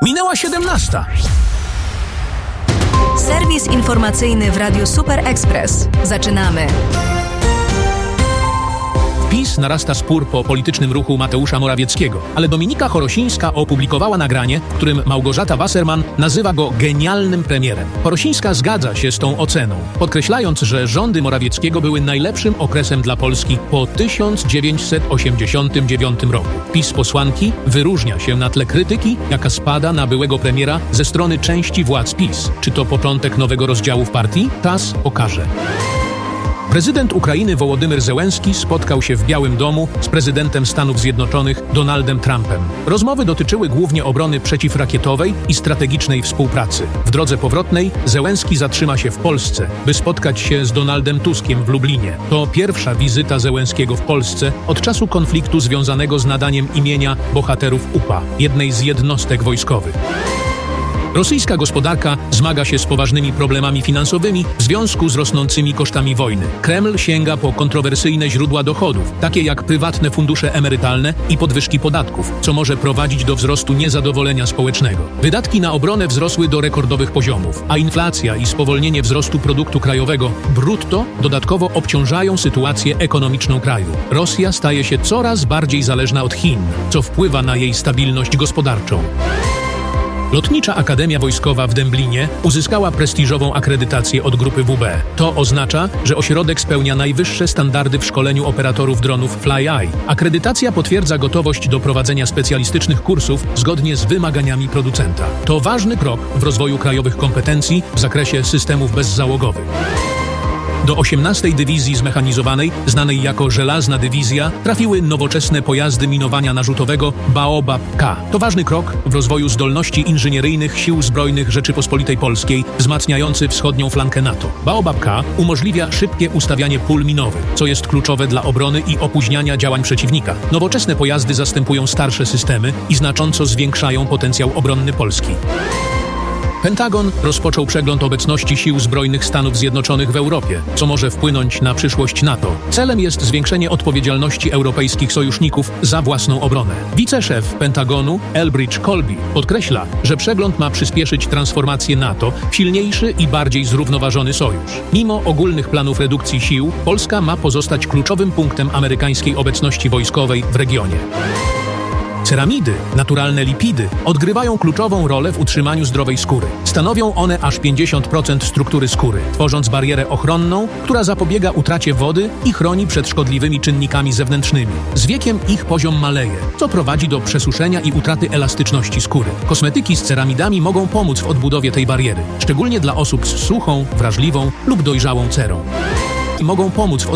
Minęła 17. Serwis informacyjny w Radiu Super Express. Zaczynamy. PiS narasta spór po politycznym ruchu Mateusza Morawieckiego, ale Dominika Chorosińska opublikowała nagranie, w którym Małgorzata Wasserman nazywa go genialnym premierem. Chorosińska zgadza się z tą oceną, podkreślając, że rządy Morawieckiego były najlepszym okresem dla Polski po 1989 roku. PiS posłanki wyróżnia się na tle krytyki, jaka spada na byłego premiera ze strony części władz PiS. Czy to początek nowego rozdziału w partii? Czas pokaże. Prezydent Ukrainy Wołodymyr Zełenski spotkał się w Białym Domu z prezydentem Stanów Zjednoczonych Donaldem Trumpem. Rozmowy dotyczyły głównie obrony przeciwrakietowej i strategicznej współpracy. W drodze powrotnej Zełenski zatrzyma się w Polsce, by spotkać się z Donaldem Tuskiem w Lublinie. To pierwsza wizyta Zełenskiego w Polsce od czasu konfliktu związanego z nadaniem imienia bohaterów UPA, jednej z jednostek wojskowych. Rosyjska gospodarka zmaga się z poważnymi problemami finansowymi w związku z rosnącymi kosztami wojny. Kreml sięga po kontrowersyjne źródła dochodów, takie jak prywatne fundusze emerytalne i podwyżki podatków, co może prowadzić do wzrostu niezadowolenia społecznego. Wydatki na obronę wzrosły do rekordowych poziomów, a inflacja i spowolnienie wzrostu produktu krajowego brutto dodatkowo obciążają sytuację ekonomiczną kraju. Rosja staje się coraz bardziej zależna od Chin, co wpływa na jej stabilność gospodarczą. Lotnicza Akademia Wojskowa w Dęblinie uzyskała prestiżową akredytację od grupy WB. To oznacza, że ośrodek spełnia najwyższe standardy w szkoleniu operatorów dronów FlyEye. Akredytacja potwierdza gotowość do prowadzenia specjalistycznych kursów zgodnie z wymaganiami producenta. To ważny krok w rozwoju krajowych kompetencji w zakresie systemów bezzałogowych. Do 18. Dywizji Zmechanizowanej, znanej jako Żelazna Dywizja, trafiły nowoczesne pojazdy minowania narzutowego Baobab-K. To ważny krok w rozwoju zdolności inżynieryjnych Sił Zbrojnych Rzeczypospolitej Polskiej, wzmacniający wschodnią flankę NATO. Baobab-K umożliwia szybkie ustawianie pól minowych, co jest kluczowe dla obrony i opóźniania działań przeciwnika. Nowoczesne pojazdy zastępują starsze systemy i znacząco zwiększają potencjał obronny Polski. Pentagon rozpoczął przegląd obecności sił zbrojnych Stanów Zjednoczonych w Europie, co może wpłynąć na przyszłość NATO. Celem jest zwiększenie odpowiedzialności europejskich sojuszników za własną obronę. Wiceszef Pentagonu Elbridge Colby podkreśla, że przegląd ma przyspieszyć transformację NATO w silniejszy i bardziej zrównoważony sojusz. Mimo ogólnych planów redukcji sił, Polska ma pozostać kluczowym punktem amerykańskiej obecności wojskowej w regionie. Ceramidy, naturalne lipidy, odgrywają kluczową rolę w utrzymaniu zdrowej skóry. Stanowią one aż 50% struktury skóry, tworząc barierę ochronną, która zapobiega utracie wody i chroni przed szkodliwymi czynnikami zewnętrznymi. Z wiekiem ich poziom maleje, co prowadzi do przesuszenia i utraty elastyczności skóry. Kosmetyki z ceramidami mogą pomóc w odbudowie tej bariery, szczególnie dla osób z suchą, wrażliwą lub dojrzałą cerą. Mogą pomóc w